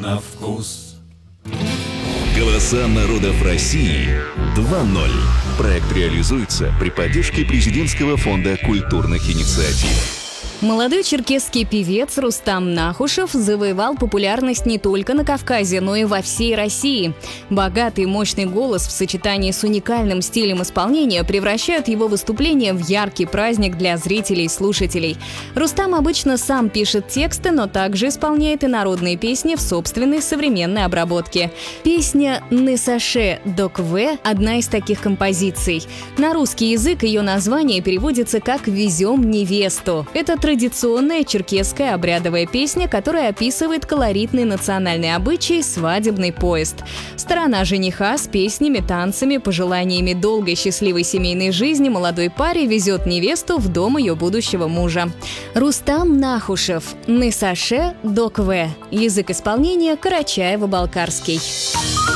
на вкус. Голоса народов России 2.0. Проект реализуется при поддержке Президентского фонда культурных инициатив. Молодой черкесский певец Рустам Нахушев завоевал популярность не только на Кавказе, но и во всей России. Богатый и мощный голос в сочетании с уникальным стилем исполнения превращают его выступление в яркий праздник для зрителей и слушателей. Рустам обычно сам пишет тексты, но также исполняет и народные песни в собственной современной обработке. Песня «Не саше докве» – одна из таких композиций. На русский язык ее название переводится как «Везем невесту». Это традиционная черкесская обрядовая песня, которая описывает колоритный национальный обычай «Свадебный поезд». Сторона жениха с песнями, танцами, пожеланиями долгой счастливой семейной жизни молодой паре везет невесту в дом ее будущего мужа. Рустам Нахушев «Не саше докве». Язык исполнения карачаево-балкарский.